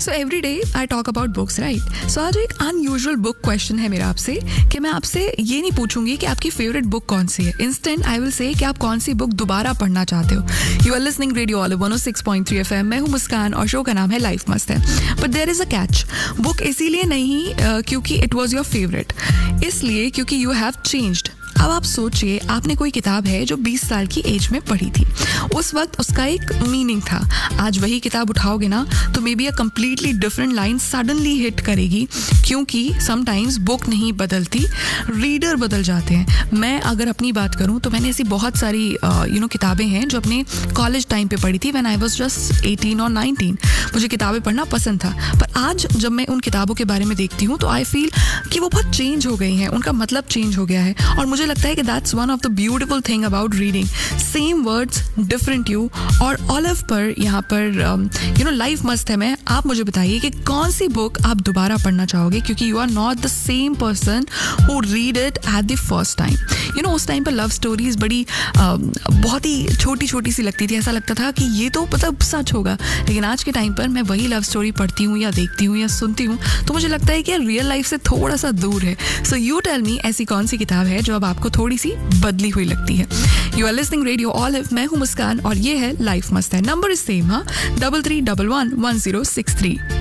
So every day I talk about books, right? सो आज एक unusual book question है मेरा आपसे कि मैं आपसे ये नहीं पूछूंगी कि आपकी फेवरेट बुक कौन सी है. इंस्टेंट आई विल से कि आप कौन सी बुक दोबारा पढ़ना चाहते हो. You are listening radio olive 106.3 FM. मैं हूँ मुस्कान और शो का नाम है लाइफ मस्त है. But there is a catch. Book इसीलिए नहीं क्योंकि इट वॉज योर फेवरेट, इसलिए क्योंकि यू हैव चेंज्ड. अब आप सोचिए, आपने कोई किताब है जो 20 साल की एज में पढ़ी थी. उस वक्त उसका एक मीनिंग था. आज वही किताब उठाओगे ना तो may be a completely different line suddenly hit करेगी, क्योंकि समटाइम्स बुक नहीं बदलती, रीडर बदल जाते हैं. मैं अगर अपनी बात करूं तो मैंने ऐसी बहुत सारी किताबें हैं जो अपने कॉलेज टाइम पे पढ़ी थी, व्हेन आई वाज जस्ट 18 और 19. मुझे किताबें पढ़ना पसंद था. पर आज जब मैं उन किताबों के बारे में देखती हूँ तो आई फील कि वो बहुत चेंज हो गई हैं, उनका मतलब चेंज हो गया है. और मुझे लगता है कि that's one of the beautiful thing about reading. Same words different you. और ऑलिव पर यहाँ पर लाइफ मस्त है में आप मुझे बताइए कि कौन सी बुक आप दोबारा पढ़ना चाहोगे, क्योंकि you are not the same person who read it at the first time. उस टाइम पर लव स्टोरीज बड़ी बहुत ही छोटी छोटी सी लगती थी. ऐसा लगता था कि ये तो मतलब सच होगा. लेकिन आज के टाइम पर मैं वही लव स्टोरी पढ़ती हूँ या देखती हूँ या सुनती हूँ तो मुझे लगता है कि रियल लाइफ से थोड़ा सा दूर है. सो यू टेल मी, ऐसी कौन सी किताब है जो अब आपको थोड़ी सी बदली हुई लगती है. You are listening radio olive. मैं हूँ मुस्कान और ये है लाइफ मस्त है. Number is same, 33111063.